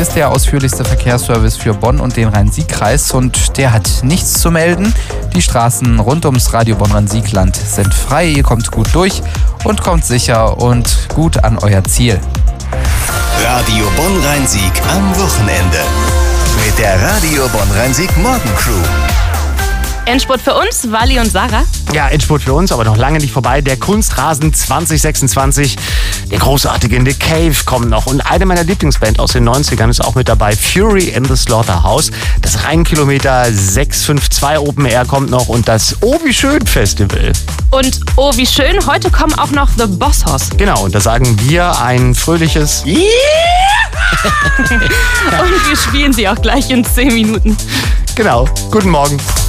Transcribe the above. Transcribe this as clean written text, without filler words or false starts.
ist der ausführlichste Verkehrsservice für Bonn und den Rhein-Sieg-Kreis und der hat nichts zu melden. Die Straßen rund ums Radio Bonn-Rhein-Sieg-Land sind frei, ihr kommt gut durch und kommt sicher und gut an euer Ziel. Radio Bonn-Rhein-Sieg am Wochenende. Mit der Radio Bonn-Rhein-Sieg Morgencrew. Endspurt für uns, Wally und Sarah. Ja, Endspurt für uns, aber noch lange nicht vorbei. Der Kunstrasen 2026. Der großartige Nick Cave kommt noch. Und eine meiner Lieblingsbands aus den 90ern ist auch mit dabei. Fury in the Slaughterhouse. Das Rheinkilometer 652 Open Air kommt noch. Und das Oh wie schön Festival. Und oh wie schön, heute kommen auch noch The Boss Hoss. Genau, und da sagen wir ein fröhliches Und wir spielen sie auch gleich in 10 Minuten. Genau, guten Morgen.